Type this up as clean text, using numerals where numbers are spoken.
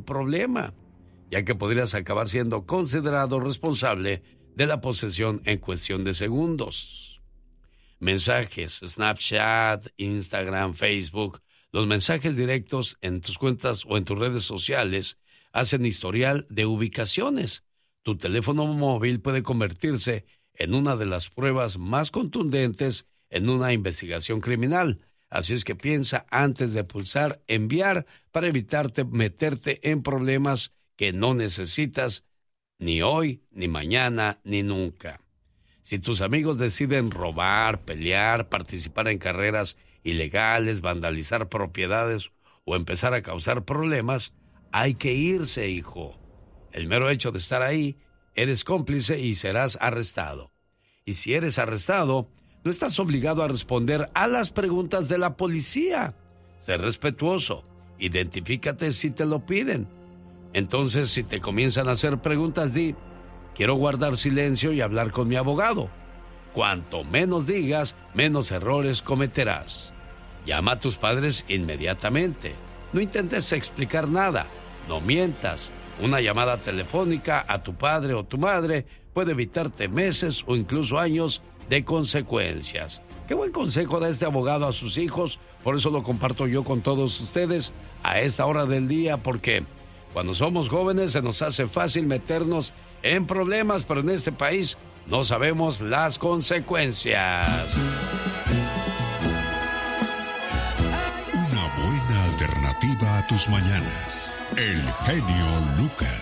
problema, ya que podrías acabar siendo considerado responsable de la posesión en cuestión de segundos. Mensajes, Snapchat, Instagram, Facebook, los mensajes directos en tus cuentas o en tus redes sociales hacen historial de ubicaciones. Tu teléfono móvil puede convertirse en una de las pruebas más contundentes en una investigación criminal. Así es que piensa antes de pulsar enviar para evitarte meterte en problemas que no necesitas ni hoy, ni mañana, ni nunca. Si tus amigos deciden robar, pelear, participar en carreras ilegales, vandalizar propiedades o empezar a causar problemas, hay que irse, hijo. El mero hecho de estar ahí, eres cómplice y serás arrestado. Y si eres arrestado, no estás obligado a responder a las preguntas de la policía. Sé respetuoso. Identifícate si te lo piden. Entonces, si te comienzan a hacer preguntas, di: quiero guardar silencio y hablar con mi abogado. Cuanto menos digas, menos errores cometerás. Llama a tus padres inmediatamente. No intentes explicar nada. No mientas. Una llamada telefónica a tu padre o tu madre puede evitarte meses o incluso años de consecuencias. Qué buen consejo da este abogado a sus hijos. Por eso lo comparto yo con todos ustedes a esta hora del día, porque cuando somos jóvenes se nos hace fácil meternos en problemas, pero en este país no sabemos las consecuencias. Una buena alternativa a tus mañanas. El genio Lucas.